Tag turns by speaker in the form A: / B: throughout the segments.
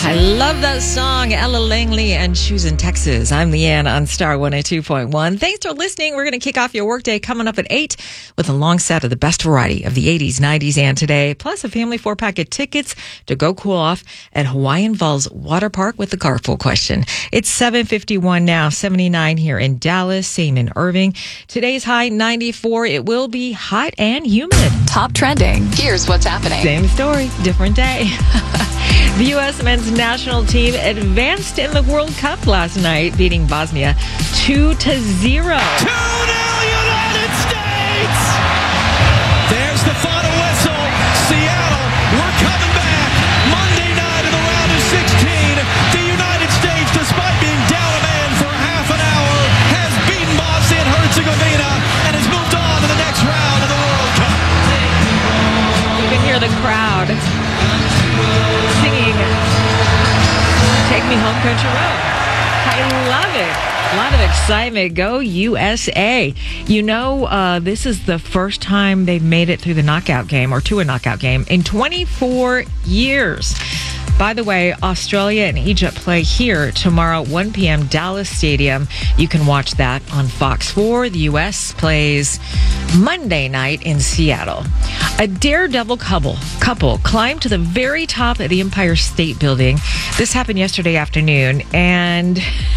A: I love that song, Ella Langley and Shoes in Texas. I'm Leanne on Star 102.1. Thanks for listening. We're going to kick off your workday coming up at 8 with a long set of the best variety of the 80s, 90s, and today, plus a family 4-pack of tickets to go cool off at Hawaiian Falls Water Park with the carpool question. It's 7:51 now, 79 here in Dallas, same in Irving. Today's high 94. It will be hot and humid.
B: Top trending. Here's what's happening.
A: Same story, different day. The U.S. men's national team advanced in the World Cup last night, beating Bosnia 2-0.
C: 2-0 United States! There's the final whistle. Seattle, we're coming back. Monday night in the round of 16. The United States, despite being down a man for half an hour, has beaten Bosnia and Herzegovina and has moved on to the next round of the World Cup.
A: You can hear the crowd singing Take Me Home Country Road. I love it. A lot of excitement. Go USA. You know, this is the first time they've made it through the knockout game or to a knockout game in 24 years. By the way, Australia and Egypt play here tomorrow at 1 p.m. Dallas Stadium. You can watch that on Fox 4. The U.S. plays Monday night in Seattle. A daredevil couple climbed to the very top of the Empire State Building. This happened yesterday afternoon, and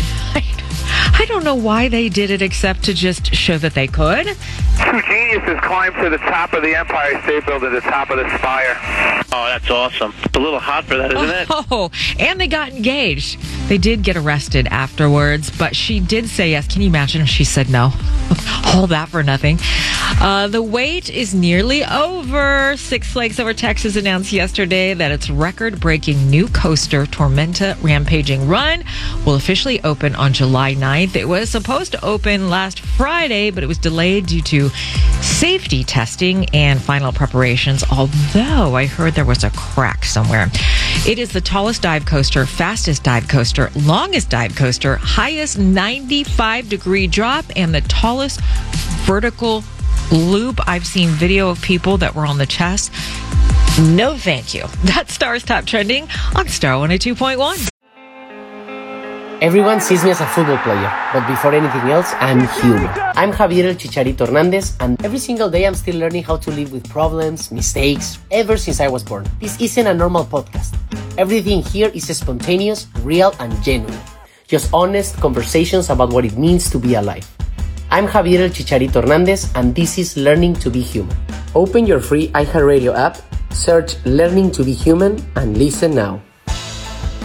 A: I don't know why they did it except to just show that they could.
D: Two geniuses climbed to the top of the Empire State Building, the top of the spire. Oh, that's awesome. It's a little hot for that, isn't it?
A: Oh, and they got engaged. They did get arrested afterwards, but she did say yes. Can you imagine if she said no? Hold that for nothing. The wait is nearly over. Six Flags Over Texas announced yesterday that its record-breaking new coaster, Tormenta Rampaging Run, will officially open on July 9th. It was supposed to open last Friday, but it was delayed due to safety testing and final preparations, although I heard there was a crack somewhere. It is the tallest dive coaster, fastest dive coaster, longest dive coaster, highest 95-degree drop, and the tallest vertical loop. I've seen video of people that were on the chest. No, thank you. That's Star's Top Trending on Star 102.1.
E: Everyone sees me as a football player, but before anything else, I'm human. I'm Javier El Chicharito Hernandez, and every single day I'm still learning how to live with problems, mistakes, ever since I was born. This isn't a normal podcast. Everything here is spontaneous, real, and genuine. Just honest conversations about what it means to be alive. I'm Javier El Chicharito Hernandez, and this is Learning to be Human. Open your free iHeartRadio app, search Learning to be Human, and listen now.